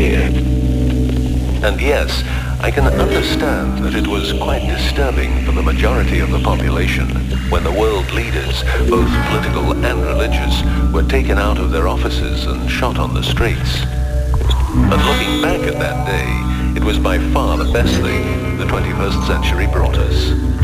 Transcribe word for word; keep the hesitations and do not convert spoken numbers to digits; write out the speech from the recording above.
here. And yes, I can understand that it was quite disturbing for the majority of the population when the world leaders, both political and religious, were taken out of their offices and shot on the streets. But looking back at that day, it was by far the best thing the twenty-first century brought us.